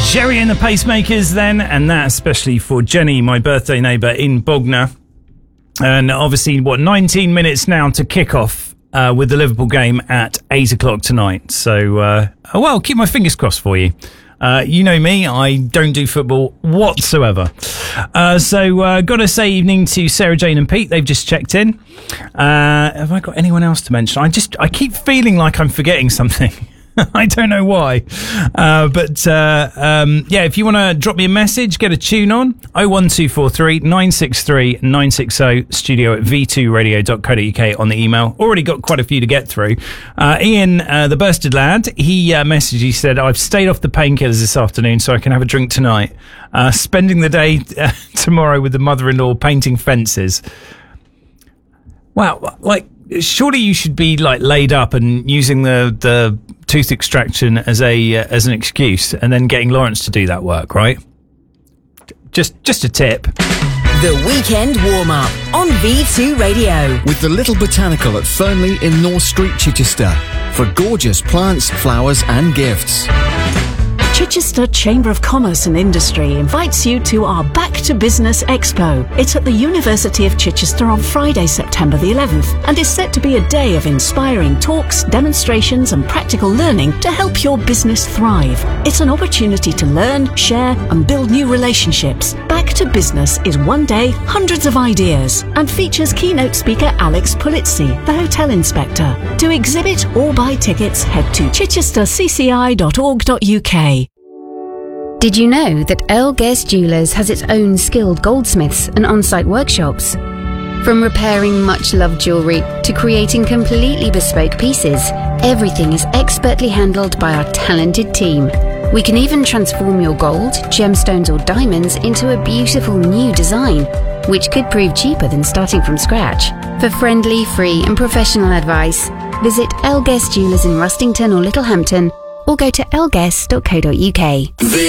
Jerry and the Pacemakers then, and that especially for Jenny, my birthday neighbour in Bognor. And obviously, 19 minutes now to kick off with the Liverpool game at 8 o'clock tonight. So, keep my fingers crossed for you. You know me, I don't do football whatsoever. So, got to say evening to Sarah Jane and Pete. They've just checked in. Have I got anyone else to mention? I keep feeling like I'm forgetting something. I don't know why. If you want to drop me a message, get a tune on, 01243 963 960, studio at v2radio.co.uk on the email. Already got quite a few to get through. Ian, the Bursted Lad, he messaged, he said, I've stayed off the painkillers this afternoon so I can have a drink tonight. Spending the day tomorrow with the mother-in-law painting fences. Wow, surely you should be laid up and using the tooth extraction as an excuse, and then getting Lawrence to do that work, right? Just a tip. The Weekend Warm-Up on V2 Radio. With the Little Botanical at Fernley in North Street, Chichester, for gorgeous plants, flowers and gifts. Chichester Chamber of Commerce and Industry invites you to our Back to Business Expo. It's at the University of Chichester on Friday, September the 11th, and is set to be a day of inspiring talks, demonstrations and practical learning to help your business thrive. It's an opportunity to learn, share and build new relationships. Back to Business is one day, hundreds of ideas, and features keynote speaker Alex Pulizzi, the hotel inspector. To exhibit or buy tickets, head to chichestercci.org.uk. Did you know that Earl Guest Jewellers has its own skilled goldsmiths and on-site workshops? From repairing much-loved jewellery to creating completely bespoke pieces, everything is expertly handled by our talented team. We can even transform your gold, gemstones or diamonds into a beautiful new design, which could prove cheaper than starting from scratch. For friendly, free and professional advice, visit Earl Guest Jewellers in Rustington or Littlehampton, or go to elguest.co.uk.